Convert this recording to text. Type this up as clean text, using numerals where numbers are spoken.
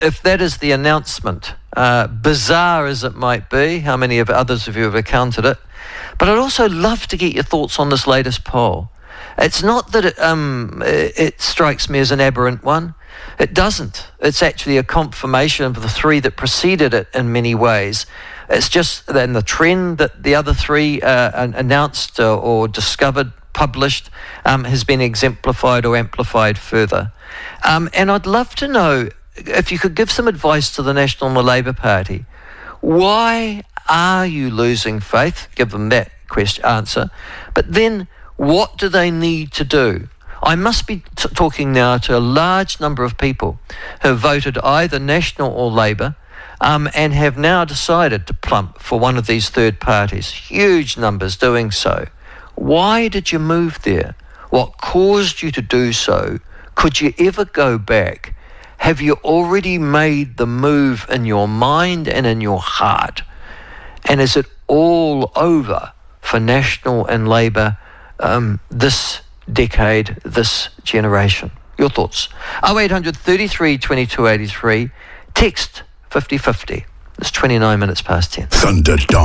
if that is the announcement, bizarre as it might be, how many of others of you have accounted it, but I'd also love to get your thoughts on this latest poll. It's not that it strikes me as an aberrant one. It doesn't. It's actually a confirmation of the three that preceded it in many ways. It's just then the trend that the other three announced or discovered, published, has been exemplified or amplified further. And I'd love to know if you could give some advice to the National and the Labour Party. Why are you losing faith? Give them that answer. But then what do they need to do? I must be talking now to a large number of people who have voted either National or Labour and have now decided to plump for one of these third parties. Huge numbers doing so. Why did you move there? What caused you to do so? Could you ever go back? Have you already made the move in your mind and in your heart? And is it all over for National and Labour this decade, this generation? Your thoughts. 0800 33 22 83. Text 5050. It's 29 minutes past 10. Thunderdome.